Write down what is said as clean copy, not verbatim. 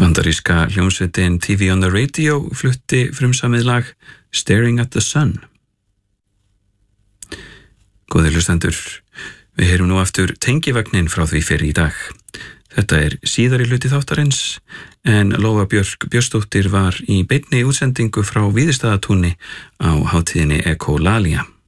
Bandaríska hljómsveitin TV on the Radio flutti frumsamið lag Staring at the Sun. Góðir hlustendur, við heyrum nú aftur tengivagnin frá því fyrr í dag. Þetta síðari hluti þáttarins, en Lóa Björk Björnsdóttir var í beinni útsendingu frá Víðistaðatúni á hátíðinni Ekolalia.